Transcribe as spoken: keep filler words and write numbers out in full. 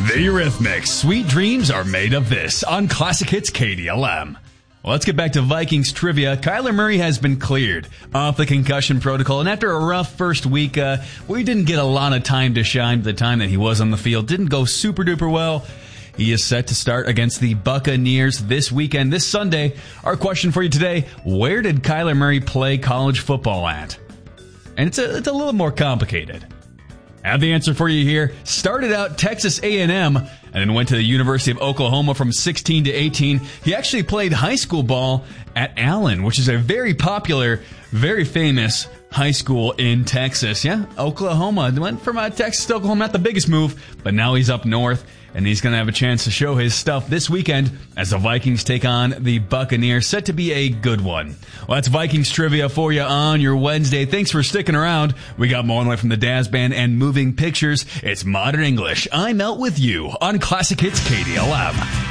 The Eurythmics, Sweet Dreams Are Made of This on Classic Hits K D L M. Well, let's get back to Vikings trivia. Kyler Murray has been cleared off the concussion protocol, and after a rough first week, uh, we didn't get a lot of time to shine the time that he was on the field. Didn't go super duper well. He is set to start against the Buccaneers this weekend, this Sunday. Our question for you today, where did Kyler Murray play college football at? And it's a, it's a little more complicated. I have the answer for you here. Started out Texas A and M and then went to the University of Oklahoma from sixteen to eighteen. He actually played high school ball at Allen, which is a very popular, very famous high school in Texas. Yeah, Oklahoma. Went from uh, Texas to Oklahoma, not the biggest move, but now he's up north. And he's going to have a chance to show his stuff this weekend as the Vikings take on the Buccaneers. Set to be a good one. Well, that's Vikings trivia for you on your Wednesday. Thanks for sticking around. We got more on the way from the Dazz Band and Moving Pictures. It's Modern English. I'm out with you on Classic Hits K D L M.